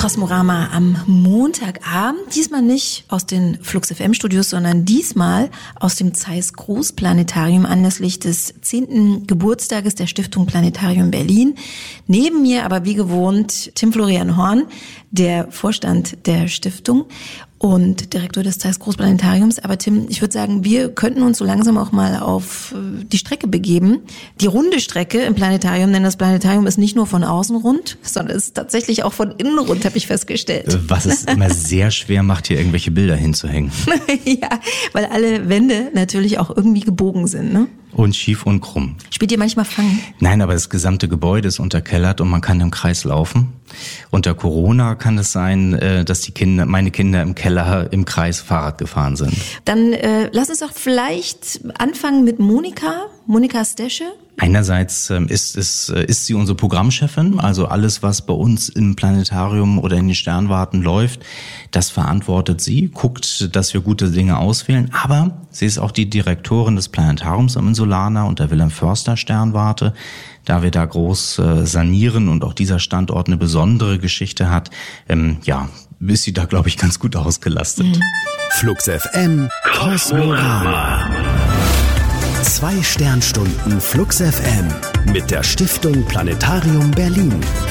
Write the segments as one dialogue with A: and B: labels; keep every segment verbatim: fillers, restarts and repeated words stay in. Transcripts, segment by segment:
A: Kosmorama am Montagabend. Diesmal nicht aus den Flux F M-Studios, sondern diesmal aus dem Zeiss Großplanetarium anlässlich des zehnten Geburtstages der Stiftung Planetarium Berlin. Neben mir aber wie gewohnt Tim Florian Horn, der Vorstand der Stiftung und Direktor des Zeiss Großplanetariums. Aber Tim, ich würde sagen, wir könnten uns so langsam auch mal auf die Strecke begeben. Die runde Strecke im Planetarium, denn das Planetarium ist nicht nur von außen rund, sondern es ist tatsächlich auch von innen rund, habe ich festgestellt.
B: Was es immer sehr schwer macht, hier irgendwelche Bilder hinzuhängen.
A: Ja, weil alle Wände natürlich auch irgendwie gebogen sind, ne?
B: Und schief und krumm.
A: Spielt ihr manchmal Fangen?
B: Nein, aber das gesamte Gebäude ist unterkellert und man kann im Kreis laufen. Unter Corona kann es sein, dass die Kinder, meine Kinder im Keller im Kreis Fahrrad gefahren sind.
A: Dann äh, lass uns doch vielleicht anfangen mit Monika, Monika Stesche.
B: Einerseits ist, ist, ist sie unsere Programmchefin, also alles, was bei uns im Planetarium oder in den Sternwarten läuft, das verantwortet sie, guckt, dass wir gute Dinge auswählen, aber sie ist auch die Direktorin des Planetariums am Insulaner und der Wilhelm Förster Sternwarte. Da wir da groß äh, sanieren und auch dieser Standort eine besondere Geschichte hat, ähm, ja, ist sie da, glaube ich, ganz gut ausgelastet. Mhm.
C: Flux F M Kosmorama. Zwei Sternstunden Flux F M mit der Stiftung Planetarium Berlin.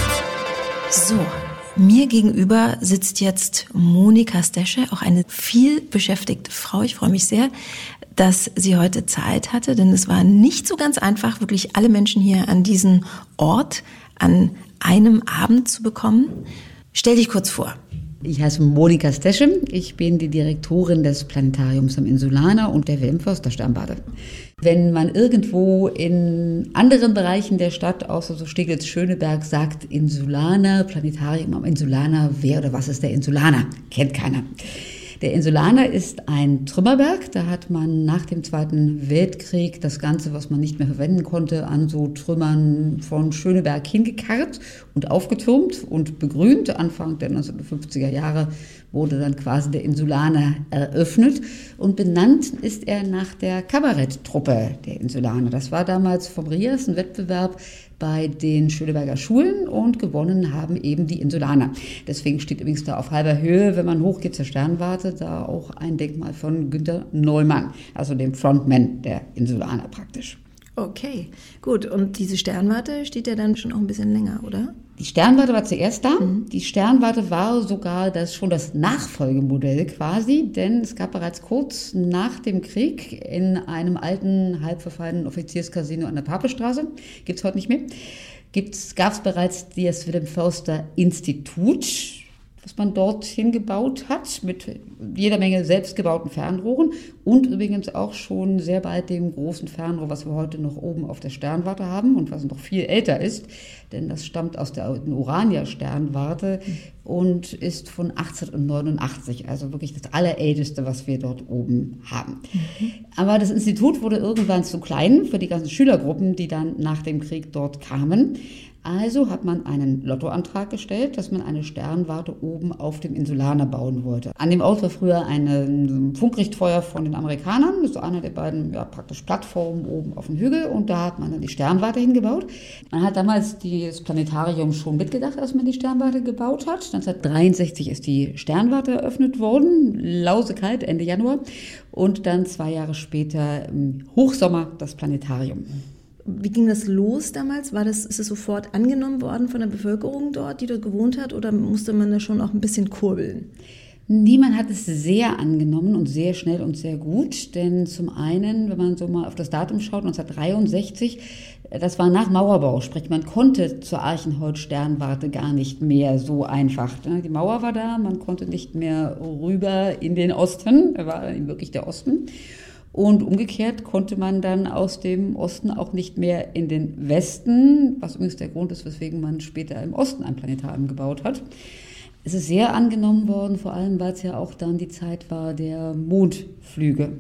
A: So, mir gegenüber sitzt jetzt Monika Stesche, auch eine viel beschäftigte Frau. Ich freue mich sehr, dass sie heute Zeit hatte, denn es war nicht so ganz einfach, wirklich alle Menschen hier an diesen Ort an einem Abend zu bekommen. Stell dich kurz vor.
D: Ich heiße Monika Stesche, ich bin die Direktorin des Planetariums am Insulaner und der Wilhelm Förster Sternwarte. Wenn man irgendwo in anderen Bereichen der Stadt, außer so Steglitz-Schöneberg, sagt Insulaner, Planetarium am Insulaner, wer oder was ist der Insulaner? Kennt keiner. Der Insulaner ist ein Trümmerberg, da hat man nach dem Zweiten Weltkrieg das Ganze, was man nicht mehr verwenden konnte, an so Trümmern von Schöneberg hingekarrt und aufgetürmt und begrünt. Anfang der neunzehnhundertfünfziger Jahre wurde dann quasi der Insulaner eröffnet und benannt ist er nach der Kabaretttruppe der Insulaner. Das war damals vom R I A S ein Wettbewerb bei den Schöneberger Schulen und gewonnen haben eben die Insulaner. Deswegen steht übrigens da auf halber Höhe, wenn man hochgeht zur Sternwarte, da auch ein Denkmal von Günter Neumann, also dem Frontman der Insulaner praktisch.
A: Okay, gut. Und diese Sternwarte steht ja dann schon auch ein bisschen länger, oder?
D: Die Sternwarte war zuerst da.
A: Mhm.
D: Die Sternwarte war sogar das, schon das Nachfolgemodell quasi, denn es gab bereits kurz nach dem Krieg in einem alten, halb verfallenen Offizierscasino an der Papestraße, gibt es heute nicht mehr, gab es bereits das Wilhelm Förster Institut, was man dort hingebaut hat, mit jeder Menge selbstgebauten Fernrohren und übrigens auch schon sehr bald dem großen Fernrohr, was wir heute noch oben auf der Sternwarte haben und was noch viel älter ist, denn das stammt aus der alten Urania-Sternwarte und ist von achtzehnhundertneunundachtzig, also wirklich das allerälteste, was wir dort oben haben. Mhm. Aber das Institut wurde irgendwann zu klein für die ganzen Schülergruppen, die dann nach dem Krieg dort kamen. Also hat man einen Lottoantrag gestellt, dass man eine Sternwarte oben auf dem Insulaner bauen wollte. An dem Ort war früher ein Funkrichtfeuer von den Amerikanern, das ist einer der beiden ja, praktisch Plattformen oben auf dem Hügel und da hat man dann die Sternwarte hingebaut. Man hat damals das Planetarium schon mitgedacht, als man die Sternwarte gebaut hat. neunzehnhundertdreiundsechzig ist die Sternwarte eröffnet worden, lausekalt, Ende Januar und dann zwei Jahre später im Hochsommer das Planetarium.
A: Wie ging das los damals? War das, ist es sofort angenommen worden von der Bevölkerung dort, die dort gewohnt hat, oder musste man da schon auch ein bisschen kurbeln?
D: Niemand hat es sehr angenommen und sehr schnell und sehr gut, denn zum einen, wenn man so mal auf das Datum schaut, neunzehnhundertdreiundsechzig, das war nach Mauerbau, sprich man konnte zur Archenhold-Sternwarte gar nicht mehr so einfach. Die Mauer war da, man konnte nicht mehr rüber in den Osten, war dann wirklich der Osten. Und umgekehrt konnte man dann aus dem Osten auch nicht mehr in den Westen, was übrigens der Grund ist, weswegen man später im Osten ein Planetarium gebaut hat. Es ist sehr angenommen worden, vor allem weil es ja auch dann die Zeit war der Mondflüge.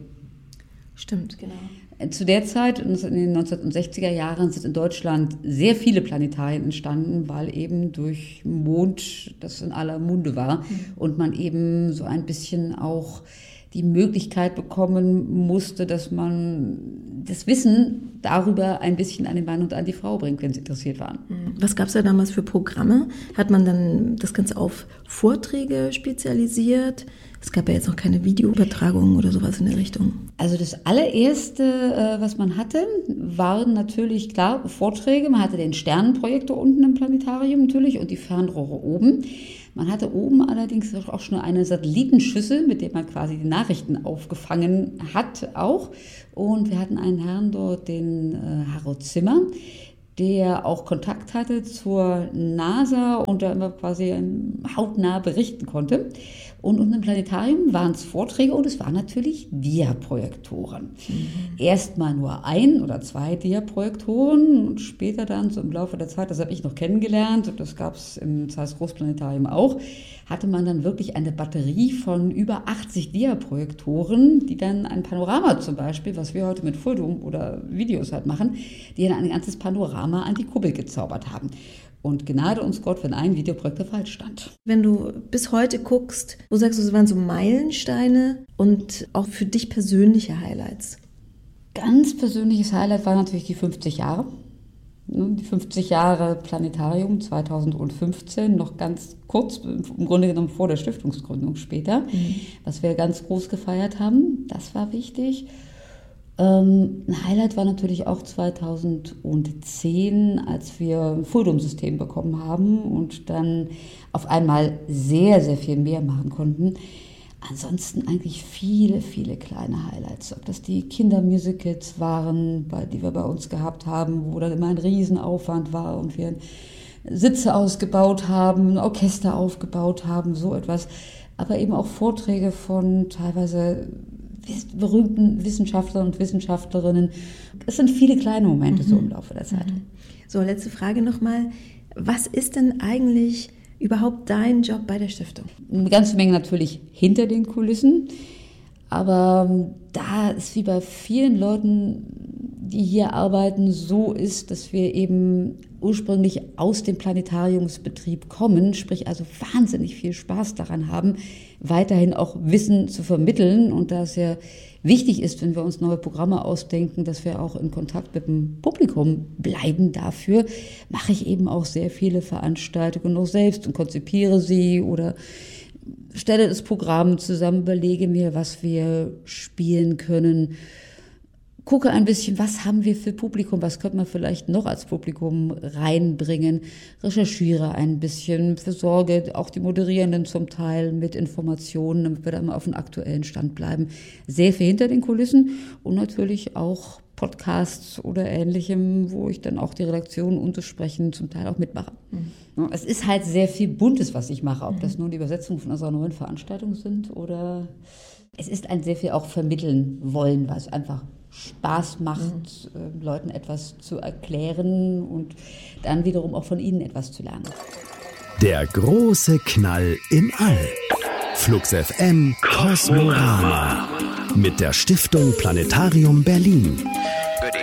A: Stimmt, genau.
D: Zu der Zeit, in den neunzehnhundertsechziger Jahren, sind in Deutschland sehr viele Planetarien entstanden, weil eben durch Mond das in aller Munde war mhm. und man eben so ein bisschen auch die Möglichkeit bekommen musste, dass man das Wissen darüber ein bisschen an den Mann und an die Frau bringt, wenn sie interessiert waren.
A: Was gab es da damals für Programme? Hat man dann das Ganze auf Vorträge spezialisiert? Es gab ja jetzt noch keine Videoübertragungen oder sowas in der Richtung.
D: Also das allererste, was man hatte, waren natürlich, klar, Vorträge. Man hatte den Sternenprojektor unten im Planetarium natürlich und die Fernrohre oben. Man hatte oben allerdings auch schon eine Satellitenschüssel, mit der man quasi die Nachrichten aufgefangen hat auch. Und wir hatten einen Herrn dort, den äh, Harro Zimmer, der auch Kontakt hatte zur NASA und da immer quasi hautnah berichten konnte. Und unten im Planetarium waren es Vorträge und es waren natürlich Diaprojektoren. Mhm. Erstmal nur ein oder zwei Diaprojektoren und später dann so im Laufe der Zeit, das habe ich noch kennengelernt und das gab es im Zeiss Großplanetarium auch, hatte man dann wirklich eine Batterie von über achtzig Diaprojektoren, die dann ein Panorama zum Beispiel, was wir heute mit Foldum oder Videos halt machen, die dann ein ganzes Panorama an die Kuppel gezaubert haben. Und gnade uns Gott, wenn ein Videoprojektor falsch stand.
A: Wenn du bis heute guckst, wo sagst du, es waren so Meilensteine und auch für dich persönliche Highlights?
D: Ganz persönliches Highlight war natürlich die fünfzig Jahre. Die fünfzig Jahre Planetarium zweitausendfünfzehn, noch ganz kurz, im Grunde genommen vor der Stiftungsgründung später, mhm. was wir ganz groß gefeiert haben. Das war wichtig. Ähm, ein Highlight war natürlich auch zweitausendzehn, als wir ein Foldum-System bekommen haben und dann auf einmal sehr, sehr viel mehr machen konnten. Ansonsten eigentlich viele, viele kleine Highlights. Ob das die Kindermusicals waren, die wir bei uns gehabt haben, wo dann immer ein Riesenaufwand war und wir Sitze ausgebaut haben, ein Orchester aufgebaut haben, so etwas. Aber eben auch Vorträge von teilweise berühmten Wissenschaftlern und Wissenschaftlerinnen. Es sind viele kleine Momente mhm. so im Laufe der Zeit.
A: So, letzte Frage nochmal. Was ist denn eigentlich überhaupt dein Job bei der Stiftung?
D: Eine ganze Menge natürlich hinter den Kulissen. Aber da es wie bei vielen Leuten, die hier arbeiten, so ist, dass wir eben ursprünglich aus dem Planetariumsbetrieb kommen, sprich also wahnsinnig viel Spaß daran haben, weiterhin auch Wissen zu vermitteln und da es ja wichtig ist, wenn wir uns neue Programme ausdenken, dass wir auch in Kontakt mit dem Publikum bleiben. Dafür mache ich eben auch sehr viele Veranstaltungen noch selbst und konzipiere sie oder stelle das Programm zusammen, überlege mir, was wir spielen können, gucke ein bisschen, was haben wir für Publikum, was könnte man vielleicht noch als Publikum reinbringen, recherchiere ein bisschen, versorge auch die Moderierenden zum Teil mit Informationen, damit wir da immer auf dem aktuellen Stand bleiben. Sehr viel hinter den Kulissen und natürlich auch Podcasts oder Ähnlichem, wo ich dann auch die Redaktion und das Sprechen zum Teil auch mitmache. Mhm. Es ist halt sehr viel Buntes, was ich mache, ob das nun die Übersetzung von unserer neuen Veranstaltung sind oder es ist ein sehr viel auch vermitteln wollen, was einfach Spaß macht, mhm. äh, Leuten etwas zu erklären und dann wiederum auch von ihnen etwas zu lernen.
C: Der große Knall im All. Flux F M Kosmorama mit der Stiftung Planetarium Berlin.